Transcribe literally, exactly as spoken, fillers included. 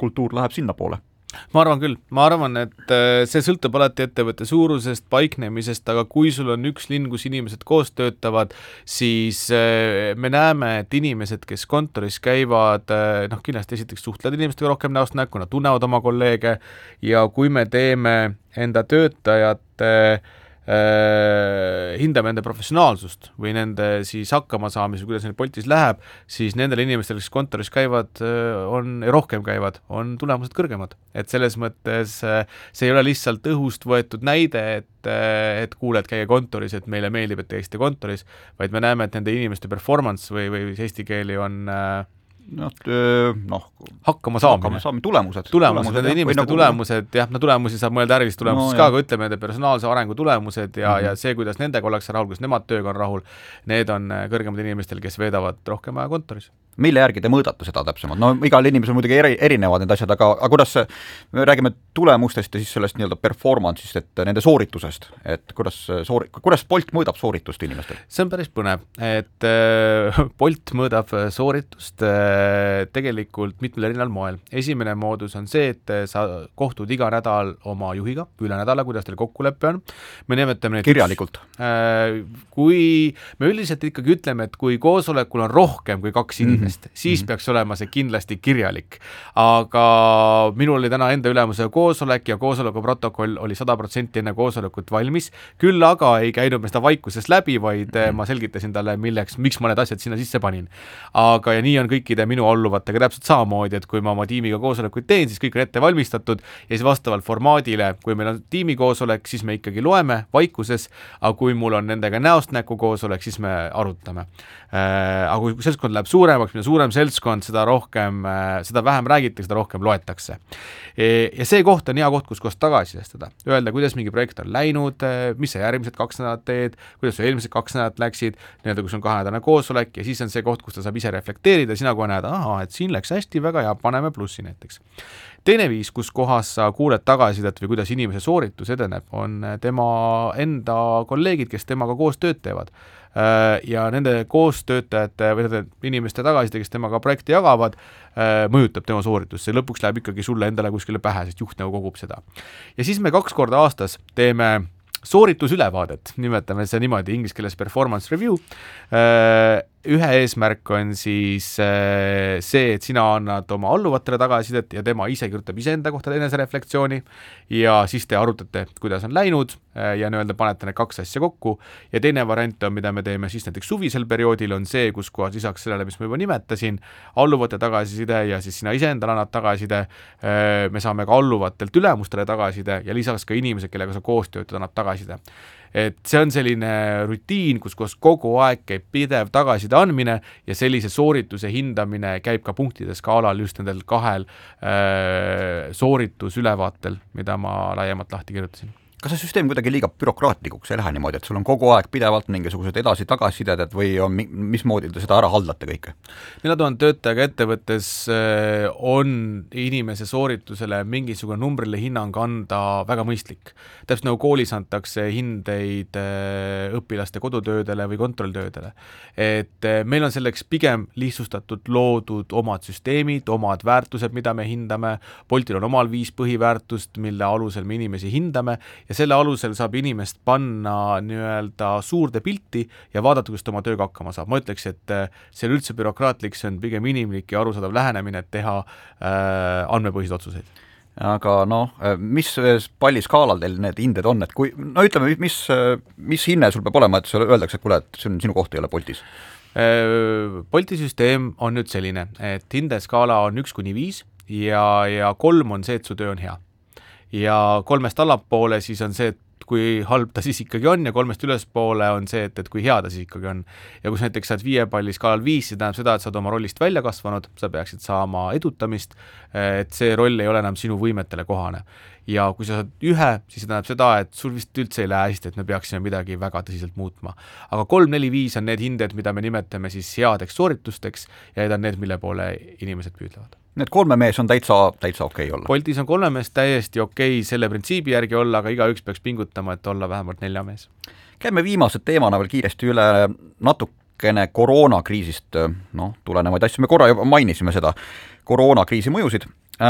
kultuur läheb sinna poole. Ma arvan küll, ma arvan, et see sõltub alati ettevõtte suurusest, paiknemisest, aga kui sul on üks linn, kus inimesed koos töötavad, siis me näeme, et inimesed, kes kontoris käivad, noh kindlasti esiteks suhtlevad inimestega rohkem näost näkku, nad tunnevad oma kolleege ja kui me teeme enda töötajate hindame nende professionaalsust või nende siis hakkama saamise, kuidas neil Boltis läheb, siis nendel inimestel, kes kontoris käivad, on, rohkem käivad, on tulemused kõrgemad. Et selles mõttes see ei ole lihtsalt õhust võetud näide, et, et kuule, et käige kontoris, et meile meeldib, et teiste kontoris, vaid me näeme, et nende inimeste performance või, või eesti keeli on noh, noh hakkama saamine. saamine, tulemused. Tulemused, nende inimeste nagu... tulemused, jah, no tulemusi saab mõelda ärilist tulemusest no, ka, aga ütleme nende personaalse arengu tulemused ja, mm-hmm. ja see, kuidas nendega ollakse rahul, kuidas nemad tööga on rahul, need on kõrgemad inimestel, kes veedavad rohkem aja kontoris. Mille järgi te mõõdate seda täpsemalt? No igal inimesel muidugi eri, erinevad need asjad, aga, aga kuidas see, me räägime tulemustest ja siis sellest nii-öelda performance'ist, et nende sooritusest, et kuidas, soori, kuidas Bolt mõõdab sooritust inimestel? See on päris põnev, et äh, Bolt mõõdab sooritust äh, tegelikult mitmel erineval moel. Esimene moodus on see, et sa kohtud iga nädal oma juhiga, üle nädala, kuidas teil kokkulepe on. Me nimetame neid kirjalikult. Äh, kui me üldiselt ikkagi ütleme, et kui koosolekul on rohkem kui kaks inimest, Mm-hmm. siis mm-hmm. peaks olema see kindlasti kirjalik. Aga minul oli täna enda ülemuse koosolek ja koosoleku protokoll oli sada protsenti enne koosolekut valmis. Küll aga ei käinud me seda vaikuses läbi, vaid mm-hmm. ma selgitasin talle, milleks, miks ma need asjad sinna sisse panin. Aga ja nii on kõikide minu alluvatega täpselt samamoodi, et kui ma oma tiimiga koosolekuid teen, siis kõik on ette valmistatud ja siis vastavalt formaadile, kui meil on tiimikoosolek, siis me ikkagi loeme vaikuses, aga kui mul on nendega näost näkku koosolek, siis me arutame. Äh, aga kui seltskond läheb suuremaks, mida suurem seltskond, seda rohkem, seda vähem räägitakse, seda rohkem loetakse. Ja see koht on hea koht, kus koos tagasisidestada. Öelda, kuidas mingi projekt on läinud, mis sa järgmised kaks nädalat teed, kuidas sa eelmised kaks nädalat läksid, nii-öelda kus on kahenädalane koosolek ja siis on see koht, kus ta saab ise reflekteerida, sina kohe näed, aha, et siin läks hästi väga ja paneme plussi näiteks. Teine viis, kus kohas sa kuuled tagasidet või kuidas inimese sooritus edeneb, on tema enda kolleegid, kes temaga koos tööd teevad. Ja nende koostöötajate või nende inimeste tagaside, kes temaga projekti jagavad, mõjutab tema sooritust. See lõpuks läheb ikkagi sulle endale kuskile pähe, sest juht nagu kogub seda. Ja siis me kaks korda aastas teeme sooritusülevaadet, nimetame see niimoodi inglise keeles performance review. Ühe eesmärk on siis see, et sina annad oma alluvatele tagasisidet ja tema ise kirjutab iseenda kohta enese reflektsiooni ja siis te arutate, kuidas on läinud ja nii-öelda panete need kaks asja kokku. Ja teine variant on, mida me teeme siis näiteks suvisel perioodil, on see, kus kohas lisaks sellele, mis ma juba nimetasin, alluvate tagasiside ja siis sina iseendale annad tagasiside, me saame ka alluvatelt ülemustele tagasiside ja lisaks ka inimesed, kellega sa koos töötad, annab tagasiside. Et see on selline rutiin, kus koos kogu aeg käib pidev tagaside andmine ja sellise soorituse hindamine käib ka punktide skaalal just nendel kahel äh, sooritusülevaatel, mida ma laiemalt lahti kirjutasin. Kas see süsteem kuidagi liiga bürokraatlikuks ei lähe niimoodi, et sul on kogu aeg pidevalt mingisugused edasi tagasisided või on, mismoodi te seda ära haldate kõike? neljatuhat töötajaga ettevõttes on inimese sooritusele mingisugune numbrile hinnang anda väga mõistlik. Täpselt nagu koolis antakse hindeid õpilaste kodutöödele või kontrolltöödele. Et meil on selleks pigem lihtsustatud loodud omad süsteemid, omad väärtused, mida me hindame. Boltil on omal viis põhiväärtust, mille alusel me inimesi hindame ja selle alusel saab inimest panna nii-öelda suurde pilti ja vaadata, kuidas ta oma tööga hakkama saab. Ma ütleks, et see on üldse bürokraatlik, see on pigem inimlik ja arusaadav lähenemine, et teha äh, andmepõhised otsuseid. Aga noh, mis palliskaalal teil need hinded on, et kui, no ütleme, mis, mis hinne sul peab olema, et sulle öeldakse, et kuule, et see on sinu koht ei ole Boltis? Bolti süsteem on nüüd selline, et hindeskaala on üks kuni viis ja, ja kolm on see, et su töö on hea. Ja kolmest allapoole siis on see, et kui halb ta siis ikkagi on ja kolmest ülespoole on see, et, et kui hea ta siis ikkagi on. Ja kus näiteks saad viie palli skaalal viis, see tähendab seda, et saad oma rollist välja kasvanud, sa peaksid saama edutamist, et see roll ei ole enam sinu võimetele kohane. Ja kui sa saad ühe, siis see tähendab seda, et sul vist üldse ei lähe hästi, et me peaksime midagi väga tõsiselt muutma. Aga kolm, neli, viis on need hinded, mida me nimetame siis headeks sooritusteks ja need on need, mille poole inimesed püüdlevad. Need kolme mees on täitsa, täitsa okei olla? Boltis on kolme mees täiesti okei selle printsiibi järgi olla, aga iga üks peaks pingutama, et olla vähemalt nelja mees. Käime viimase teemana veel kiiresti üle natukene koroonakriisist, noh, tulenevaid asju, me korra juba mainisime seda koroonakriisi mõjusid,